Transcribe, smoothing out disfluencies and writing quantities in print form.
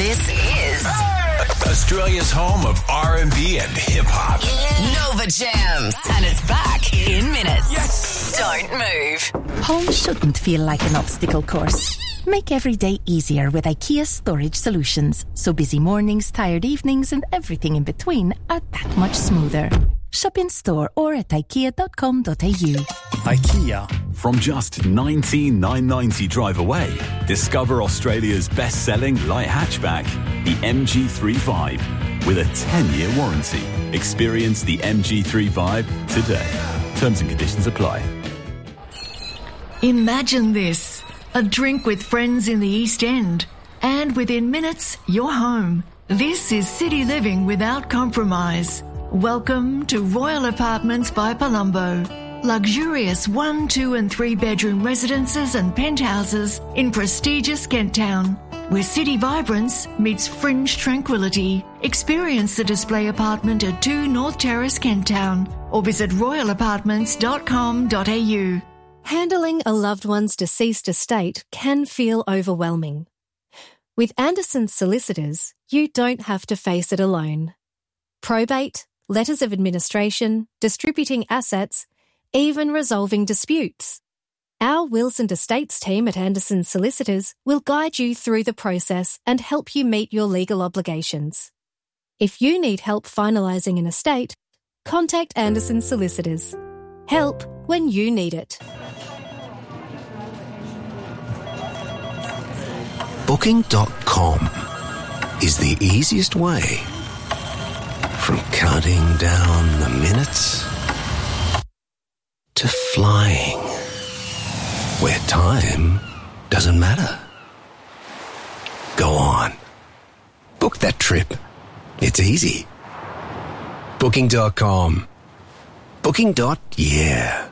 This is Australia's home of R&B and hip-hop. Nova Jams. And it's back in minutes. Yes! Don't move. Home shouldn't feel like an obstacle course. Make every day easier with IKEA Storage Solutions. So busy mornings, tired evenings and everything in between are that much smoother. Shop in store or at ikea.com.au. IKEA. From just $19,990 drive away, discover Australia's best-selling light hatchback, the MG3 with a 10-year warranty. Experience the MG3 today. Terms and conditions apply. Imagine this. A drink with friends in the East End. And within minutes, you're home. This is city living without compromise. Welcome to Royal Apartments by Palumbo. Luxurious 1, 2 and 3 bedroom residences and penthouses in prestigious Kent Town, where city vibrance meets fringe tranquility. Experience the display apartment at 2 North Terrace, Kent Town, or visit royalapartments.com.au. Handling a loved one's deceased estate can feel overwhelming. With Anderson's Solicitors, you don't have to face it alone. Probate, letters of administration, distributing assets, even resolving disputes. Our Wills and Estates team at Anderson's Solicitors will guide you through the process and help you meet your legal obligations. If you need help finalising an estate, contact Anderson's Solicitors. Help when you need it. Booking.com is the easiest way from counting down the minutes to flying where time doesn't matter. Go on. Book that trip. It's easy. Booking.com. Booking.yeah.